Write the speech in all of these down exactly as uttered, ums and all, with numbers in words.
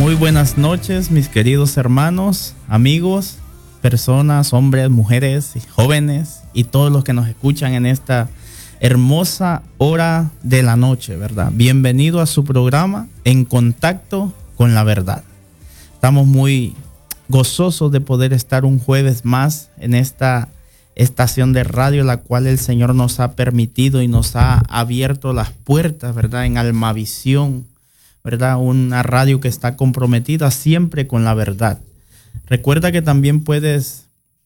Muy buenas noches, mis queridos hermanos, amigos, personas, hombres, mujeres, jóvenes y todos los que nos escuchan en esta hermosa hora de la noche, ¿verdad? Bienvenido a su programa En Contacto con la Verdad. Estamos muy gozosos de poder estar un jueves más en esta estación de radio, la cual el Señor nos ha permitido y nos ha abierto las puertas, ¿verdad? En Almavisión, ¿verdad? Una radio que está comprometida siempre con la verdad. Recuerda que también puedes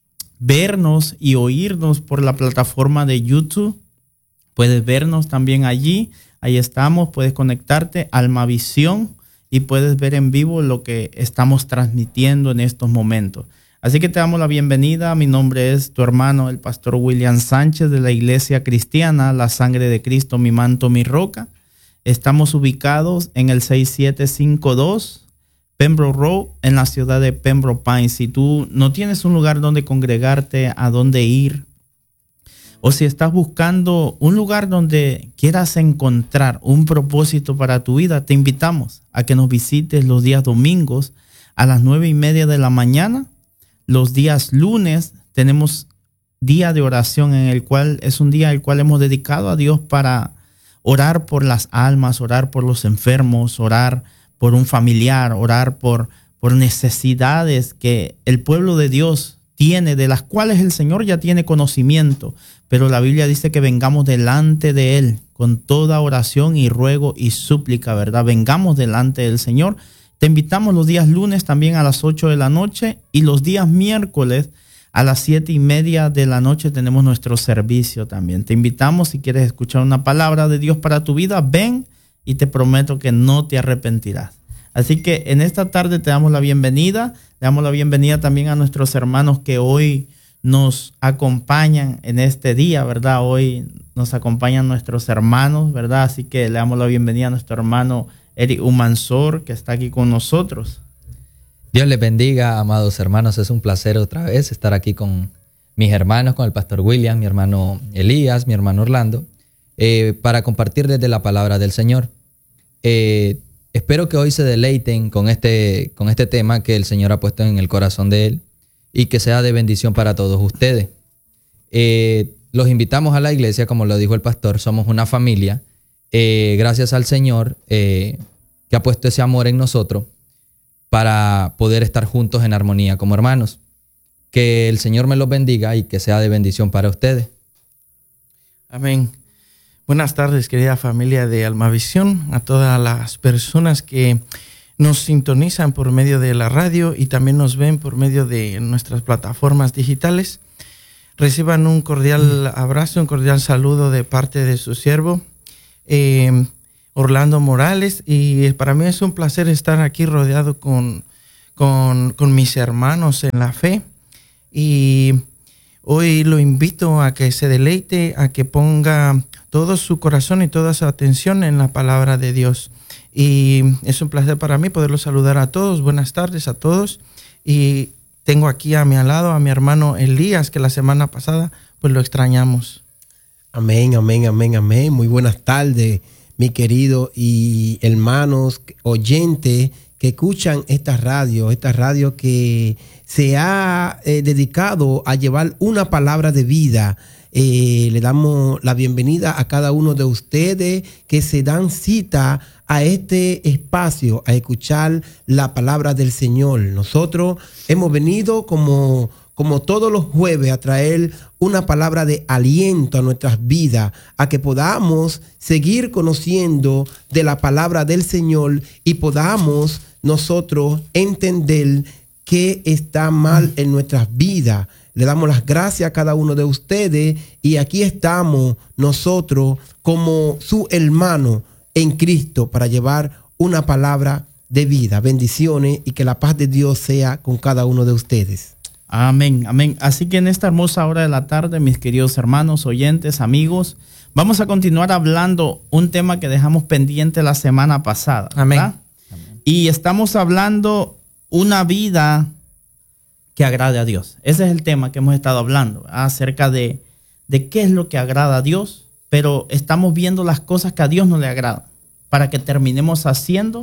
vernos y oírnos por la plataforma de YouTube. Puedes vernos también allí. Ahí estamos. Puedes conectarte a Almavisión y puedes ver en vivo lo que estamos transmitiendo en estos momentos. Así que te damos la bienvenida. Mi nombre es tu hermano, el pastor William Sánchez, de la Iglesia Cristiana La Sangre de Cristo, mi manto, mi roca. Estamos ubicados en el seis siete cinco dos Pembroke Road, en la ciudad de Pembroke Pines. Si tú no tienes un lugar donde congregarte, a dónde ir, o si estás buscando un lugar donde quieras encontrar un propósito para tu vida, te invitamos a que nos visites los días domingos a las nueve y media de la mañana. Los días lunes tenemos día de oración, en el cual es un día el cual hemos dedicado a Dios para orar por las almas, orar por los enfermos, orar por un familiar, orar por, por necesidades que el pueblo de Dios tiene, de las cuales el Señor ya tiene conocimiento. Pero la Biblia dice que vengamos delante de Él con toda oración y ruego y súplica, ¿verdad? Vengamos delante del Señor. Te invitamos los días lunes también a las ocho de la noche y los días miércoles a las siete y media de la noche tenemos nuestro servicio también. Te invitamos, si quieres escuchar una palabra de Dios para tu vida, ven y te prometo que no te arrepentirás. Así que en esta tarde te damos la bienvenida. Le damos la bienvenida también a nuestros hermanos que hoy nos acompañan en este día, ¿verdad? Hoy nos acompañan nuestros hermanos, ¿verdad? Así que le damos la bienvenida a nuestro hermano Eric Humansor, que está aquí con nosotros. Dios les bendiga, amados hermanos. Es un placer otra vez estar aquí con mis hermanos, con el pastor William, mi hermano Elías, mi hermano Orlando, eh, para compartirles de la palabra del Señor. Eh, espero que hoy se deleiten con este, con este tema que el Señor ha puesto en el corazón de Él y que sea de bendición para todos ustedes. Eh, los invitamos a la iglesia, como lo dijo el pastor, somos una familia. Eh, gracias al Señor eh, que ha puesto ese amor en nosotros para poder estar juntos en armonía como hermanos. Que el Señor me los bendiga y que sea de bendición para ustedes. Amén. Buenas tardes, querida familia de Almavisión, a todas las personas que nos sintonizan por medio de la radio y también nos ven por medio de nuestras plataformas digitales. Reciban un cordial abrazo, un cordial saludo de parte de su siervo, eh, Orlando Morales, y para mí es un placer estar aquí rodeado con, con, con mis hermanos en la fe. Y hoy lo invito a que se deleite, a que ponga todo su corazón y toda su atención en la palabra de Dios. Y es un placer para mí poderlos saludar a todos. Buenas tardes a todos. Y tengo aquí a mi lado a mi hermano Elías, que la semana pasada pues lo extrañamos. Amén, amén, amén, amén. Muy buenas tardes, mi querido y hermanos oyentes que escuchan esta radio, esta radio que se ha eh, dedicado a llevar una palabra de vida. Eh, le damos la bienvenida a cada uno de ustedes que se dan cita a este espacio, a escuchar la palabra del Señor. Nosotros hemos venido como, como todos los jueves a traer una palabra de aliento a nuestras vidas, a que podamos seguir conociendo de la palabra del Señor y podamos nosotros entender qué está mal en nuestras vidas. Le damos las gracias a cada uno de ustedes y aquí estamos nosotros como su hermano en Cristo para llevar una palabra de vida. Bendiciones y que la paz de Dios sea con cada uno de ustedes. Amén, amén. Así que en esta hermosa hora de la tarde, mis queridos hermanos, oyentes, amigos, vamos a continuar hablando un tema que dejamos pendiente la semana pasada. Amén. ¿verdad? Amén. Y estamos hablando una vida que agrade a Dios. Ese es el tema que hemos estado hablando, ¿verdad? Acerca de, de qué es lo que agrada a Dios, pero estamos viendo las cosas que a Dios no le agradan, para que terminemos haciendo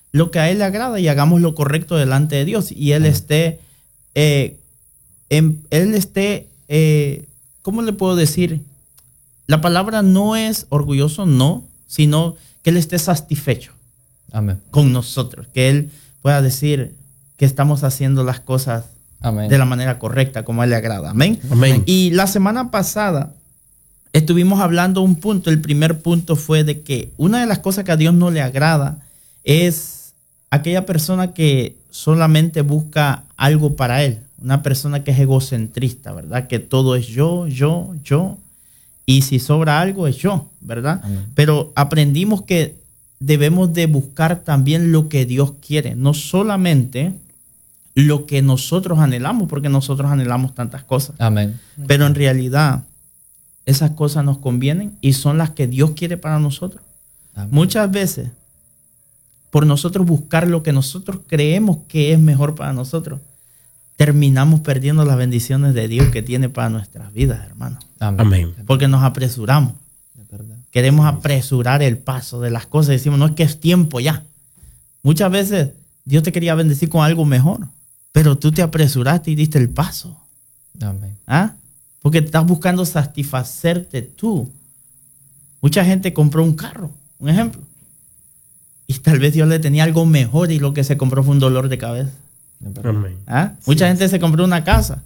lo que a Él le agrada y hagamos lo correcto delante de Dios. Y Él esté, eh, en, Él esté, eh, ¿cómo le puedo decir? La palabra no es orgulloso, no, sino que Él esté satisfecho. Amén. Con nosotros. Que Él pueda decir que estamos haciendo las cosas Amén. De la manera correcta, como a Él le agrada. Amén. Amén. Y la semana pasada estuvimos hablando un punto. El primer punto fue de que una de las cosas que a Dios no le agrada es aquella persona que solamente busca algo para Él. Una persona que es egocentrista, ¿verdad? Que todo es yo, yo, yo. Y si sobra algo es yo, ¿verdad? Amén. Pero aprendimos que debemos de buscar también lo que Dios quiere. No solamente lo que nosotros anhelamos, porque nosotros anhelamos tantas cosas. Amén. Pero en realidad esas cosas nos convienen y son las que Dios quiere para nosotros. Amén. Muchas veces, por nosotros buscar lo que nosotros creemos que es mejor para nosotros, terminamos perdiendo las bendiciones de Dios que tiene para nuestras vidas, hermanos. Amén. Porque nos apresuramos. Queremos apresurar el paso de las cosas. Decimos, no, es que es tiempo ya. Muchas veces Dios te quería bendecir con algo mejor, pero tú te apresuraste y diste el paso. Amén. ¿Ah? Porque estás buscando satisfacerte tú. Mucha gente compró un carro, un ejemplo. Y tal vez Dios le tenía algo mejor y lo que se compró fue un dolor de cabeza. Amén. ¿Ah? Mucha sí. gente se compró una casa,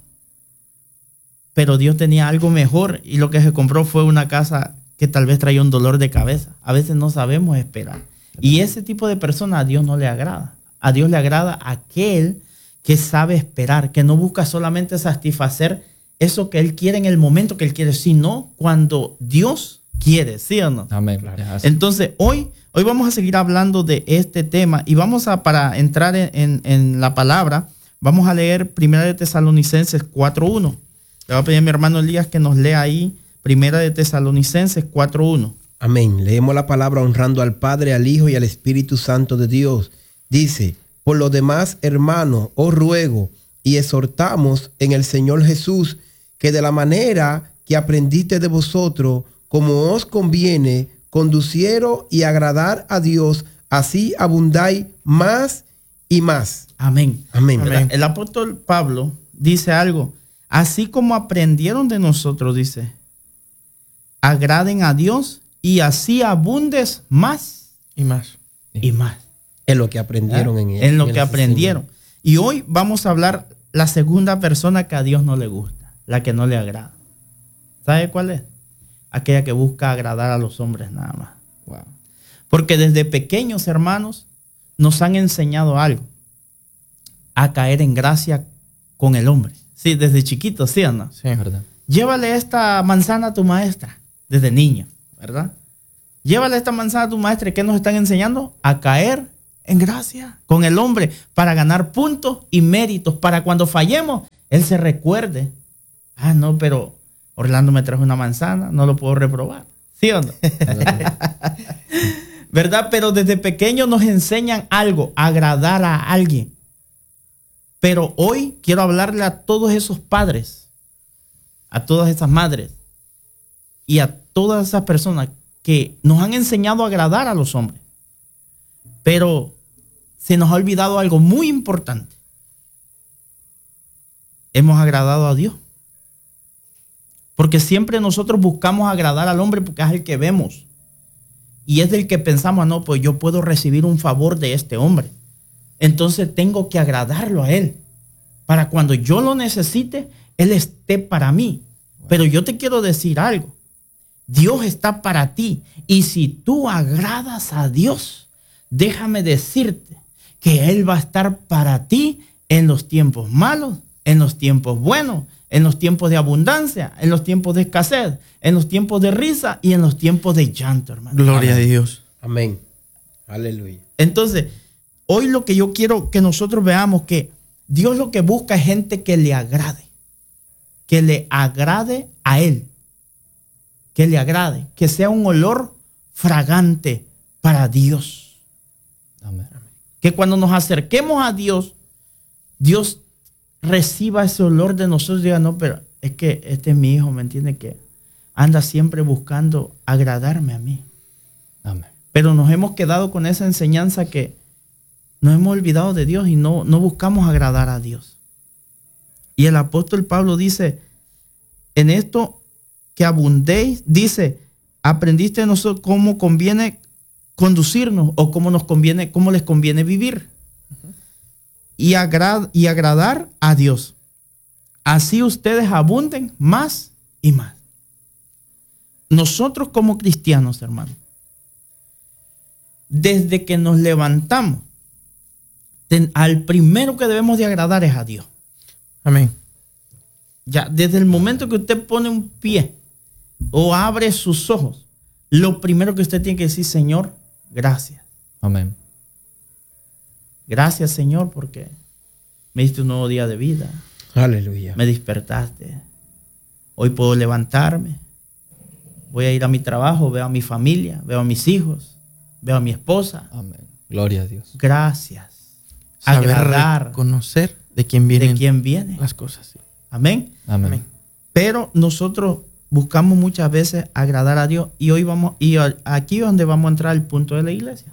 pero Dios tenía algo mejor y lo que se compró fue una casa que tal vez traía un dolor de cabeza. A veces no sabemos esperar. Y ese tipo de persona a Dios no le agrada. A Dios le agrada aquel que sabe esperar, que no busca solamente satisfacer eso que Él quiere en el momento que Él quiere, sino cuando Dios quiere, ¿sí o no? Amén. Claro. Entonces, hoy, hoy vamos a seguir hablando de este tema y vamos a, para entrar en, en, en la palabra, vamos a leer Primera de Tesalonicenses cuatro uno. Le voy a pedir a mi hermano Elías que nos lea ahí Primera de Tesalonicenses cuatro uno. Amén. Leemos la palabra honrando al Padre, al Hijo y al Espíritu Santo de Dios. Dice, por lo demás, hermanos, os ruego y exhortamos en el Señor Jesús que de la manera que aprendiste de vosotros, como os conviene, conducieron y agradar a Dios, así abundáis más y más. Amén. Amén. Amén. El apóstol Pablo dice algo, así como aprendieron de nosotros, dice, agraden a Dios y así abundes más y más y más. En lo que aprendieron ¿Eh? en él. En lo en que aprendieron. Señor. Y hoy vamos a hablar la segunda persona que a Dios no le gusta, la que no le agrada. ¿Sabe cuál es? Aquella que busca agradar a los hombres nada más. Wow. Porque desde pequeños, hermanos, nos han enseñado algo. A caer en gracia con el hombre. Sí, desde chiquitos, ¿sí o no? Sí, verdad. Llévale esta manzana a tu maestra, desde niño, ¿verdad? Llévale esta manzana a tu maestra. ¿Qué nos están enseñando? A caer en gracia con el hombre para ganar puntos y méritos. Para cuando fallemos, él se recuerde. Ah, no, pero Orlando me trajo una manzana, no lo puedo reprobar. ¿Sí o no? ¿Verdad? Pero desde pequeños nos enseñan algo, agradar a alguien. Pero hoy quiero hablarle a todos esos padres, a todas esas madres y a todas esas personas que nos han enseñado a agradar a los hombres. Pero se nos ha olvidado algo muy importante. Hemos agradado a Dios. Porque siempre nosotros buscamos agradar al hombre porque es el que vemos. Y es del que pensamos, no, pues yo puedo recibir un favor de este hombre. Entonces tengo que agradarlo a él. Para cuando yo lo necesite, él esté para mí. Pero yo te quiero decir algo. Dios está para ti. Y si tú agradas a Dios, déjame decirte que Él va a estar para ti en los tiempos malos, en los tiempos buenos, en los tiempos de abundancia, en los tiempos de escasez, en los tiempos de risa y en los tiempos de llanto, hermano. Gloria Amén. a Dios. Amén. Aleluya. Entonces, hoy lo que yo quiero que nosotros veamos que Dios lo que busca es gente que le agrade, que le agrade a Él, que le agrade, que sea un olor fragante para Dios. Amén. Que cuando nos acerquemos a Dios, Dios reciba ese olor de nosotros y diga, no, pero es que este es mi hijo, ¿me entiende? Que anda siempre buscando agradarme a mí. Amén. Pero nos hemos quedado con esa enseñanza que nos hemos olvidado de Dios y no, no buscamos agradar a Dios. Y el apóstol Pablo dice, en esto que abundéis, dice, aprendiste de nosotros cómo conviene conducirnos o cómo nos conviene, cómo les conviene vivir. Uh-huh. Y, agrad, y agradar a Dios. Así ustedes abunden más y más. Nosotros como cristianos, hermanos, desde que nos levantamos, ten, al primero que debemos de agradar es a Dios. Amén. Ya, desde el momento que usted pone un pie o abre sus ojos, lo primero que usted tiene que decir, Señor, gracias. Amén. Gracias, Señor, porque me diste un nuevo día de vida. Aleluya. Me despertaste. Hoy puedo levantarme. Voy a ir a mi trabajo, veo a mi familia, veo a mis hijos, veo a mi esposa. Amén. Gloria a Dios. Gracias. Saber Agradar, conocer de quién vienen de quién viene las cosas. Sí. Amén. Amén. Amén. Pero nosotros buscamos muchas veces agradar a Dios y hoy vamos, y aquí es donde vamos a entrar al punto de la iglesia.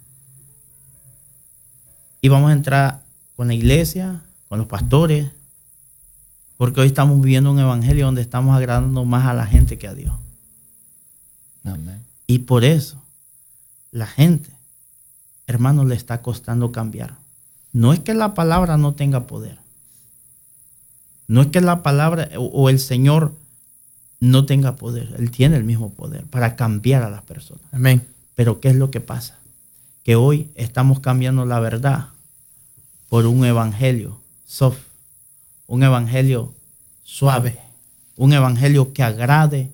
Y vamos a entrar con la iglesia, con los pastores, porque hoy estamos viviendo un evangelio donde estamos agradando más a la gente que a Dios. Amén. Y por eso la gente, hermanos, le está costando cambiar. No es que la palabra no tenga poder. No es que la palabra o, o el Señor no tenga poder. Él tiene el mismo poder para cambiar a las personas. Amén. Pero ¿qué es lo que pasa? Que hoy estamos cambiando la verdad por un evangelio soft, un evangelio suave, un evangelio que agrade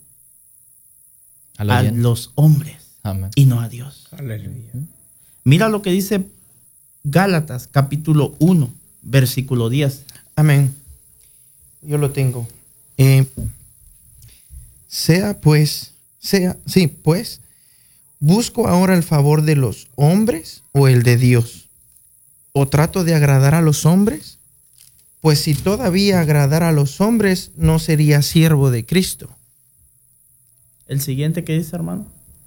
a los hombres. Amén. Y no a Dios. Aleluya. Mira lo que dice Gálatas capítulo uno, versículo diez. Amén. Yo lo tengo. Eh, sea pues, sea, sí, pues, ¿busco ahora el favor de los hombres o el de Dios? ¿O trato de agradar a los hombres? Pues si todavía agradara a los hombres, no sería siervo de Cristo. El siguiente que dice, hermano.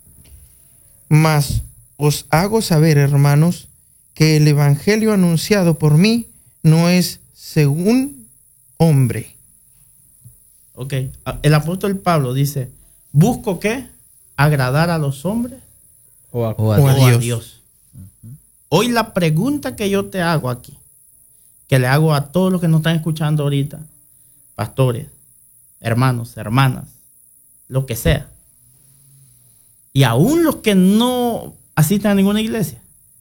Mas os hago saber, hermanos, que el evangelio anunciado por mí no es según hombre. Ok, el apóstol Pablo dice, ¿busco qué? ¿Agradar a los hombres O a, o a o a Dios? Dios? Uh-huh. Hoy la pregunta que yo te hago aquí, que le hago a todos los que nos están escuchando ahorita, pastores, hermanos, hermanas, lo que sea, y aún los que no asisten a ninguna iglesia,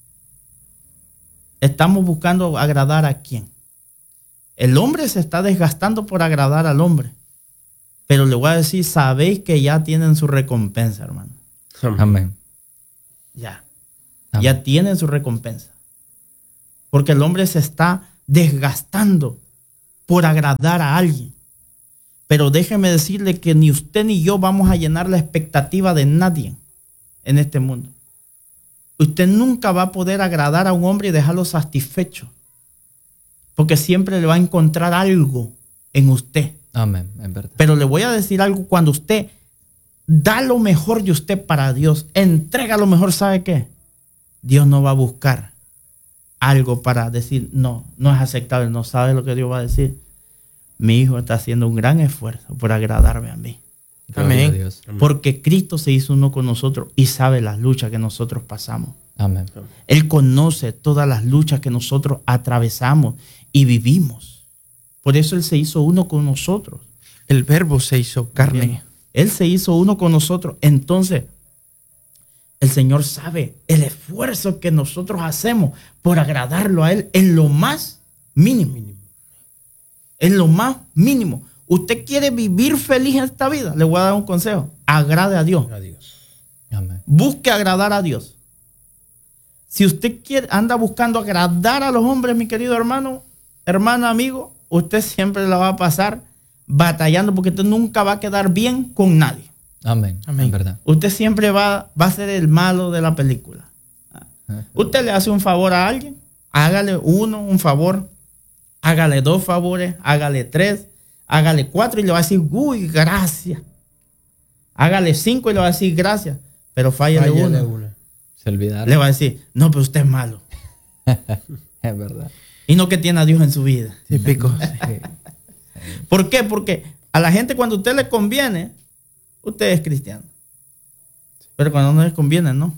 estamos buscando agradar a quién. El hombre se está desgastando por agradar al hombre. Pero le voy a decir, sabéis que ya tienen su recompensa, hermano. Amén. Ya. Amén. Ya tienen su recompensa. Porque el hombre se está desgastando por agradar a alguien. Pero déjeme decirle que ni usted ni yo vamos a llenar la expectativa de nadie en este mundo. Usted nunca va a poder agradar a un hombre y dejarlo satisfecho. Porque siempre le va a encontrar algo en usted. Amén, en verdad. Pero le voy a decir algo, cuando usted da lo mejor de usted para Dios, entrega lo mejor, ¿sabe qué? Dios no va a buscar algo para decir, no, no es aceptable, no sabe lo que Dios va a decir. Mi hijo está haciendo un gran esfuerzo por agradarme a mí. Gloria Amén. a Dios. Porque Cristo se hizo uno con nosotros y sabe las luchas que nosotros pasamos. Amén. Él conoce todas las luchas que nosotros atravesamos y vivimos. Por eso Él se hizo uno con nosotros. El verbo se hizo carne. Bien. Él se hizo uno con nosotros. Entonces, el Señor sabe el esfuerzo que nosotros hacemos por agradarlo a Él en lo más mínimo. En lo más mínimo. ¿Usted quiere vivir feliz en esta vida? Le voy a dar un consejo. Agrade a Dios. Adiós. Amén. Busque agradar a Dios. Si usted quiere, anda buscando agradar a los hombres, mi querido hermano, hermana, amigo, usted siempre la va a pasar batallando porque usted nunca va a quedar bien con nadie. Amén. Amén. En verdad. Usted siempre va, va a ser el malo de la película. Usted le hace un favor a alguien, hágale uno, un favor, hágale dos favores, hágale tres, hágale cuatro y le va a decir, uy, gracias. Hágale cinco y le va a decir gracias, pero fállale uno. una. Se olvidaron. Le va a decir, no, pero usted es malo. Es verdad. Y no que tiene a Dios en su vida. Típico. ¿Por qué? Porque a la gente cuando a usted le conviene, usted es cristiano. Pero cuando no les conviene, no.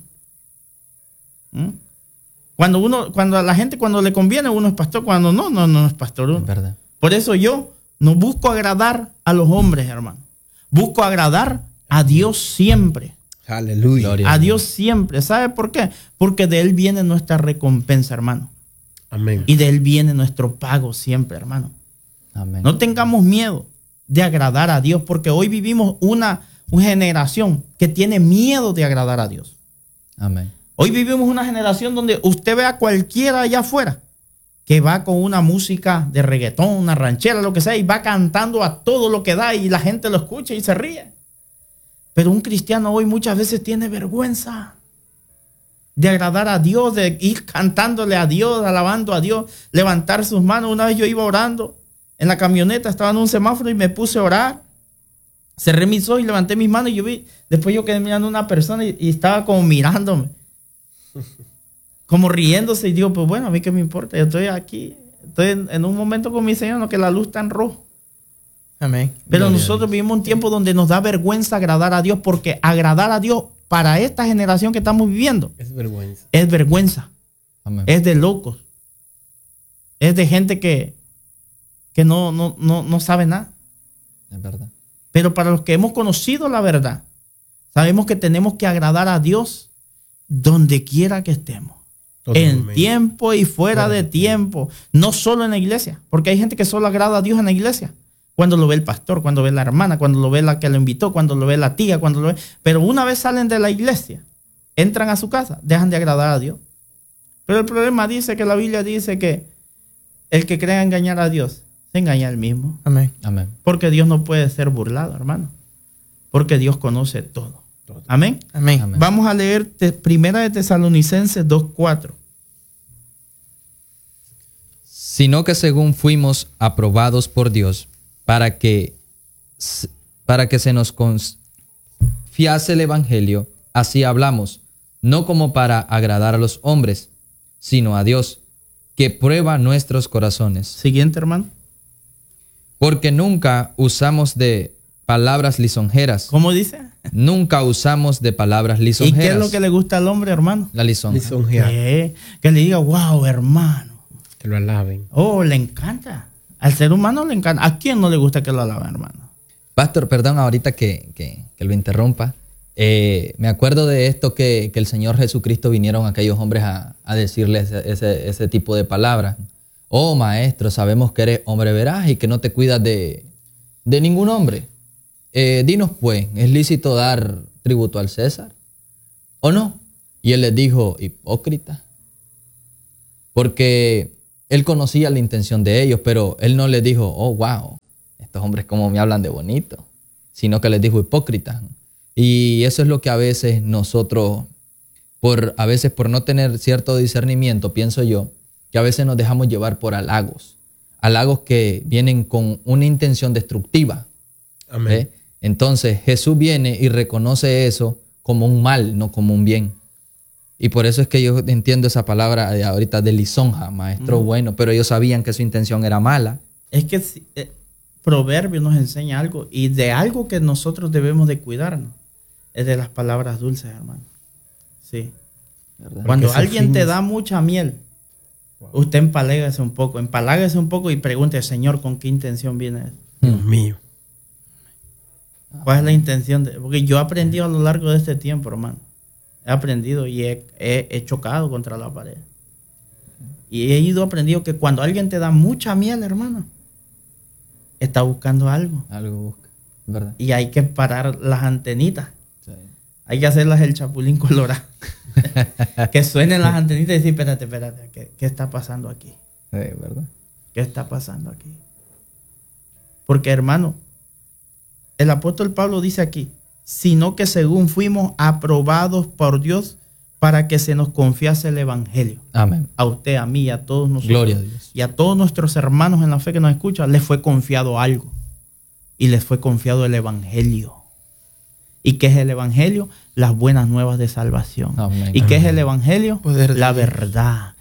¿Mm? Cuando uno, cuando a la gente cuando le conviene, uno es pastor. Cuando no, no, no es pastor uno. Es verdad. Por eso yo no busco agradar a los hombres, hermano. Busco agradar a Dios siempre. Aleluya. Gloria A Dios siempre. ¿Sabe por qué? Porque de Él viene nuestra recompensa, hermano. Amén. Y de Él viene nuestro pago siempre, hermano. Amén. No tengamos miedo de agradar a Dios, porque hoy vivimos una, una generación que tiene miedo de agradar a Dios. Amén. Hoy vivimos una generación donde usted ve a cualquiera allá afuera que va con una música de reggaetón, una ranchera, lo que sea, y va cantando a todo lo que da y la gente lo escucha y se ríe. Pero un cristiano hoy muchas veces tiene vergüenza de agradar a Dios, de ir cantándole a Dios, alabando a Dios, levantar sus manos. Una vez yo iba orando en la camioneta, estaba en un semáforo y me puse a orar. Cerré mis ojos y levanté mis manos y yo vi, después yo quedé mirando a una persona y, y estaba como mirándome, como riéndose, y digo, pues bueno, a mí qué me importa, yo estoy aquí, estoy en, en un momento con mi Señor, no que la luz está en rojo. Amén. Pero Gloria nosotros vivimos un tiempo donde nos da vergüenza agradar a Dios, porque agradar a Dios para esta generación que estamos viviendo Es vergüenza. es vergüenza, Amén. es de locos, es de gente que, que no, no, no, no sabe nada. Es verdad. Pero para los que hemos conocido la verdad, sabemos que tenemos que agradar a Dios donde quiera que estemos. Todo En momento. tiempo y fuera de tiempo. No solo en la iglesia. Porque hay gente que solo agrada a Dios en la iglesia. Cuando lo ve el pastor, cuando ve la hermana, cuando lo ve la que lo invitó, cuando lo ve la tía, cuando lo ve. Pero una vez salen de la iglesia, entran a su casa, dejan de agradar a Dios. Pero el problema dice que la Biblia dice que el que crea engañar a Dios, se engaña a él mismo. Amén. Amén. Porque Dios no puede ser burlado, hermano. Porque Dios conoce todo. Todo. Amén. Amén. Amén. Vamos a leer te- Primera de Tesalonicenses dos cuatro. Sino que según fuimos aprobados por Dios para que, para que se nos confiase el evangelio, así hablamos, no como para agradar a los hombres, sino a Dios, que prueba nuestros corazones. Siguiente, hermano. Porque nunca usamos de palabras lisonjeras. ¿Cómo dice? Nunca usamos de palabras ¿Y lisonjeras. qué es lo que le gusta al hombre, hermano? La lisonja. Lisonjear. Que, que le diga, wow, hermano. Que lo alaben. Oh, le encanta. Al ser humano le encanta. ¿A quién no le gusta que lo alaben, hermano? Pastor, perdón ahorita que, que, que lo interrumpa. Eh, me acuerdo de esto que, que el Señor Jesucristo vinieron aquellos hombres a, a decirles ese, ese, ese tipo de palabras. Oh, maestro, sabemos que eres hombre veraz y que no te cuidas de, de ningún hombre. Eh, dinos pues, ¿es lícito dar tributo al César o no? Y él les dijo, hipócrita. Porque él conocía la intención de ellos, pero él no les dijo, oh, wow, estos hombres como me hablan de bonito, sino que les dijo hipócritas. Y eso es lo que a veces nosotros, por, a veces por no tener cierto discernimiento, pienso yo, que a veces nos dejamos llevar por halagos, halagos que vienen con una intención destructiva. Amén. ¿Ve? Entonces Jesús viene y reconoce eso como un mal, no como un bien. Y por eso es que yo entiendo esa palabra de ahorita de lisonja, maestro Mm. bueno, pero ellos sabían que su intención era mala. Es que eh, Proverbio nos enseña algo, y de algo que nosotros debemos de cuidarnos es de las palabras dulces, hermano. Sí. ¿Verdad? Cuando Porque alguien ese te fin- da mucha miel, usted empaláguese un poco, empaláguese un poco y pregunte, Señor, ¿con qué intención viene eso? Dios mío. ¿Cuál es la intención? De, porque yo he aprendido a lo largo de este tiempo, hermano. He aprendido y he, he- he chocado contra la pared. Y he ido aprendiendo que cuando alguien te da mucha miel, hermano, está buscando algo. Algo busca, ¿verdad? Y hay que parar las antenitas. Sí. Hay que hacerlas el chapulín colorado. Que suenen las antenitas y decir, espérate, espérate, ¿qué, qué está pasando aquí? Sí, ¿verdad? ¿Qué está pasando aquí? Porque, hermano, el apóstol Pablo dice aquí, sino que según fuimos aprobados por Dios para que se nos confiase el evangelio. Amén. A usted, a mí y a todos nosotros. Gloria a Dios. Y a todos nuestros hermanos en la fe que nos escuchan, les fue confiado algo. Y les fue confiado el evangelio. ¿Y qué es el evangelio? Las buenas nuevas de salvación. Amén. ¿Y qué es el evangelio? Poder de La Dios. verdad.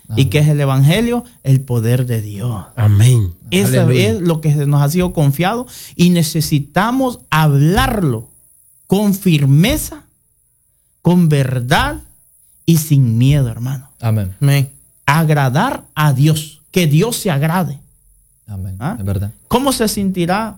Amén. ¿Y qué es el evangelio? El poder de Dios. Amén. Eso Aleluya. es lo que nos ha sido confiado y necesitamos hablarlo con firmeza, con verdad y sin miedo, hermano. Amén. Amén. Agradar a Dios, que Dios se agrade. Amén. ¿Ah? Es verdad. ¿Cómo se sentirá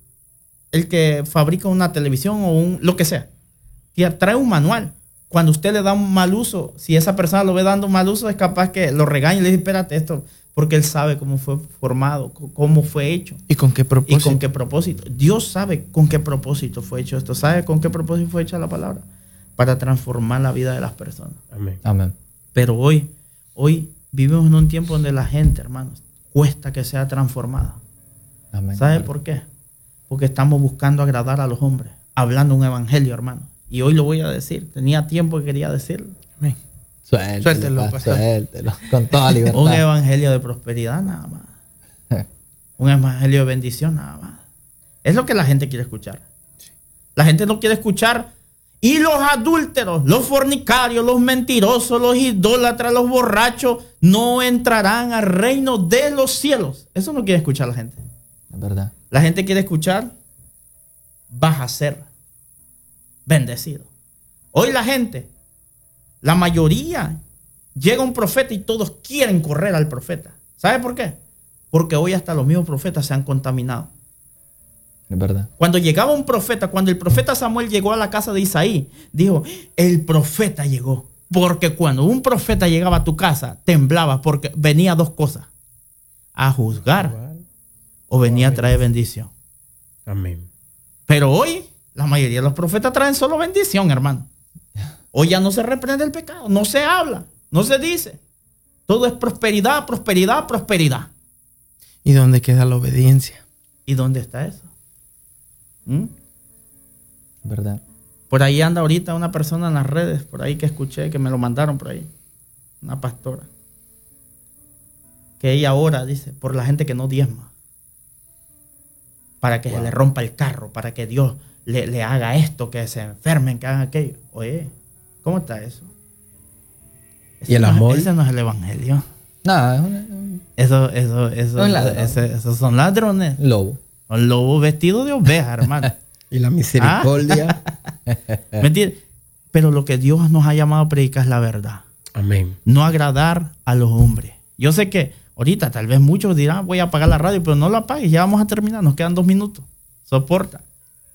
el que fabrica una televisión o un, lo que sea? Que trae un manual. Cuando usted le da un mal uso, si esa persona lo ve dando un mal uso, es capaz que lo regañe y le dice, espérate esto, porque él sabe cómo fue formado, cómo fue hecho. ¿Y con qué propósito? ¿Y con qué propósito? Dios sabe con qué propósito fue hecho esto. ¿Sabe con qué propósito fue hecha la palabra? Para transformar la vida de las personas. Amén. Amén. Pero hoy, hoy vivimos en un tiempo donde la gente, hermanos, cuesta que sea transformada. Amén. ¿Sabe por qué? Porque estamos buscando agradar a los hombres, hablando un evangelio, hermano. Y hoy lo voy a decir. Tenía tiempo que quería decirlo. Amén. Suéltelo, Suéltelo, pa, pastor. suéltelo, con toda libertad. Un evangelio de prosperidad nada más. Un evangelio de bendición nada más. Es lo que la gente quiere escuchar. La gente no quiere escuchar. Y los adúlteros, los fornicarios, los mentirosos, los idólatras, los borrachos, no entrarán al reino de los cielos. Eso no quiere escuchar la gente. Es verdad. La gente quiere escuchar, vas a ser bendecido. Hoy la gente, la mayoría, llega un profeta y todos quieren correr al profeta. ¿Sabe por qué? Porque hoy hasta los mismos profetas se han contaminado. Es verdad. Cuando llegaba un profeta, cuando el profeta Samuel llegó a la casa de Isaí, dijo, el profeta llegó. Porque cuando un profeta llegaba a tu casa, temblaba porque venía dos cosas. A juzgar o venía a traer bendición. Amén. Pero hoy, la mayoría de los profetas traen solo bendición, hermano. Hoy ya no se reprende el pecado, no se habla, no se dice. Todo es prosperidad, prosperidad, prosperidad. ¿Y dónde queda la obediencia? ¿Y dónde está eso? ¿Mm? ¿Verdad? Por ahí anda ahorita una persona en las redes, por ahí que escuché, que me lo mandaron por ahí. Una pastora. Que ella ora, dice, por la gente que no diezma. Para que wow. se le rompa el carro, para que Dios le, le haga esto, que se enfermen, que hagan aquello. Oye, ¿cómo está eso? Ese ¿Y el no amor? Es, ese no es el evangelio. No, es un, Eso, eso, eso, un ese, esos son ladrones. lobo. Son lobos vestidos de oveja, hermano. Y la misericordia. ¿Ah? Mentira. Pero lo que Dios nos ha llamado a predicar es la verdad. Amén. No agradar a los hombres. Yo sé que ahorita tal vez muchos dirán, voy a apagar la radio, pero no la apagues, ya vamos a terminar, nos quedan dos minutos. Soporta.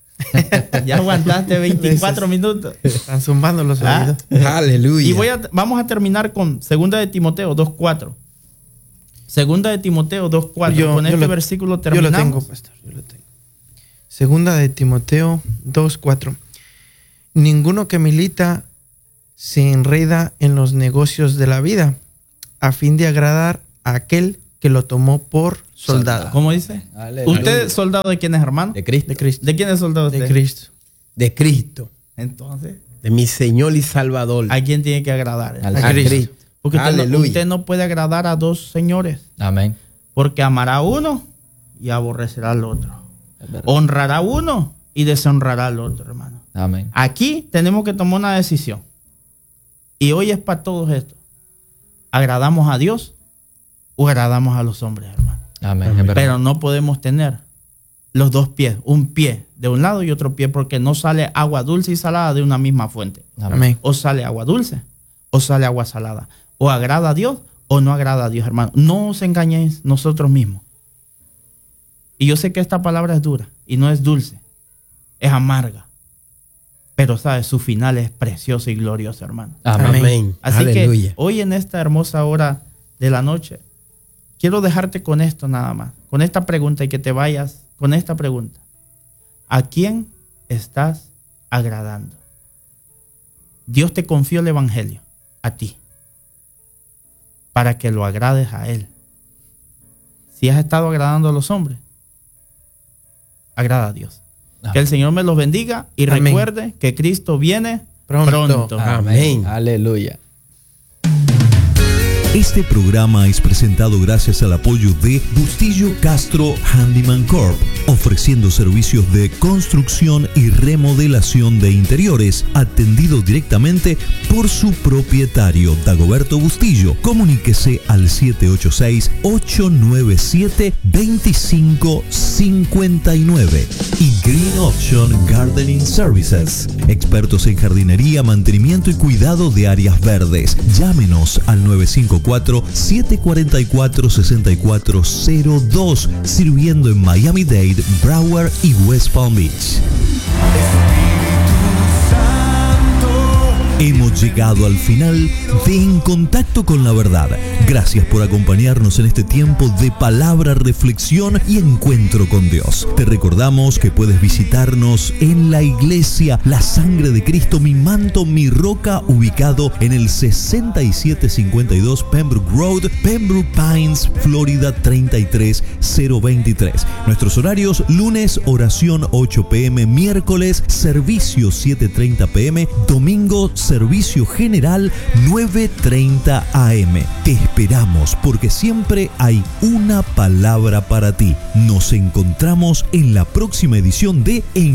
Ya aguantaste veinticuatro minutos. Están zumbando los Ah. oídos. Aleluya. Y voy a, vamos a terminar con segunda de Timoteo dos cuatro. Segunda de Timoteo dos cuatro. Yo- Con yo este lo- versículo Yo terminamos. lo tengo, pastor, yo lo tengo. Segunda de Timoteo dos cuatro. Ninguno que milita se enreda en los negocios de la vida a fin de agradar a aquel que lo tomó por soldado. ¿Cómo dice? Aleluya. ¿Usted es soldado de quién es, hermano? De Cristo. De Cristo. ¿De quién es soldado usted? De Cristo. De Cristo. Entonces, De mi Señor y Salvador. ¿a quién tiene que agradar? Al A Cristo. Cristo. Porque usted no, Aleluya. usted no puede agradar a dos señores. Amén. Porque amará a uno y aborrecerá al otro. Es verdad. Honrará a uno y deshonrará al otro, hermano. Amén. Aquí tenemos que tomar una decisión. Y hoy es para todos esto. ¿Agradamos a Dios o agradamos a los hombres, hermano? Amén. Es verdad. Pero no podemos tener los dos pies. Un pie de un lado y otro pie porque no sale agua dulce y salada de una misma fuente. Amén. Amén. O sale agua dulce o sale agua salada. O agrada a Dios o no agrada a Dios, hermano. No os engañéis nosotros mismos. Y yo sé que esta palabra es dura y no es dulce, es amarga. Pero, ¿sabes? Su final es precioso y glorioso, hermano. Amén. Amén. Así Aleluya. que hoy en esta hermosa hora de la noche, quiero dejarte con esto nada más, con esta pregunta y que te vayas con esta pregunta. ¿A quién estás agradando? Dios te confió el evangelio a ti para que lo agrades a Él. Si has estado agradando a los hombres, agrada a Dios. Amén. Que el Señor me los bendiga y Amén. recuerde que Cristo viene Pronto. pronto. Amén. Aleluya. Este programa es presentado gracias al apoyo de Bustillo Castro Handyman Corp, ofreciendo servicios de construcción y remodelación de interiores, atendido directamente por su propietario, Dagoberto Bustillo. Comuníquese al siete ocho seis, ocho nueve siete, dos cinco cinco nueve. Y Green Option Gardening Services, expertos en jardinería, mantenimiento y cuidado de áreas verdes. Llámenos al nueve cinco cuatro, siete cuatro cuatro, seis cuatro cero dos, sirviendo en Miami-Dade, Broward y West Palm Beach. Hemos llegado al final de En Contacto con la Verdad. Gracias por acompañarnos en este tiempo de palabra, reflexión y encuentro con Dios. Te recordamos que puedes visitarnos en la iglesia La Sangre de Cristo, Mi Manto, Mi Roca, ubicado en el sesenta y siete cincuenta y dos Pembroke Road, Pembroke Pines, Florida treinta y tres cero veintitrés. Nuestros horarios: lunes, oración ocho pe eme, miércoles, servicio siete treinta pe eme, domingo, servicio general nueve treinta a eme. Te esperamos porque siempre hay una palabra para ti. Nos encontramos en la próxima edición de En